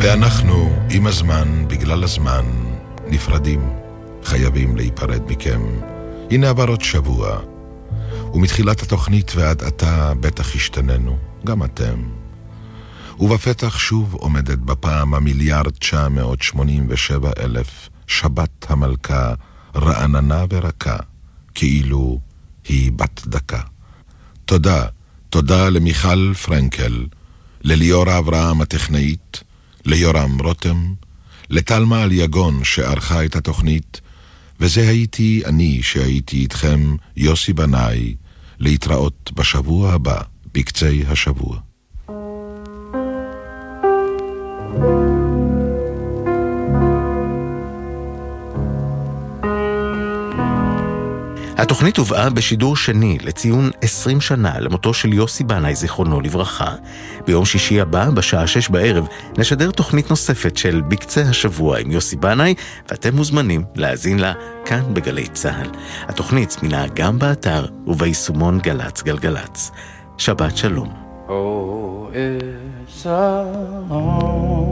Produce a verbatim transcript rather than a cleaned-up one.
ואנחנו, עם הזמן, בגלל הזמן, נפרדים, חייבים להיפרד מכם. הנה עברות שבוע, ומתחילת התוכנית ועד עתה בטח השתננו, גם אתם. ובפתח שוב עומדת בפעם המיליארד תשע מאות שמונים ושבע אלף, שבת המלכה, רעננה ורקה, כאילו היא בת דקה. תודה, תודה למיכל פרנקל, לליאורה אברהם הטכנאית, ליורם רותם, לטלמה אליגון שערכה את התוכנית, וזה הייתי אני שהייתי איתכם, יוסי בנאי, להתראות בשבוע הבא, בקצה השבוע. התוכנית הובאה בשידור שני לציון עשרים שנה למותו של יוסי בנאי זיכרונו לברכה. ביום שישי הבא, בשעה שש בערב, נשדר תוכנית נוספת של בקצה השבוע עם יוסי בנאי, ואתם מוזמנים להאזין לה כאן בגלי צהל. התוכנית זמינה גם באתר וביישומון גלץ גלגלץ. שבת שלום. Oh, it's a